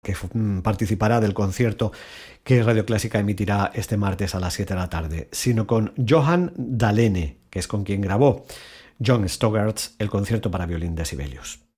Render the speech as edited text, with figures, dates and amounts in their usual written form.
que participará del concierto que Radio Clásica emitirá este martes a las 7 de la tarde, sino con Johan Dalene, que es con quien grabó John Stogart el concierto para violín de Sibelius.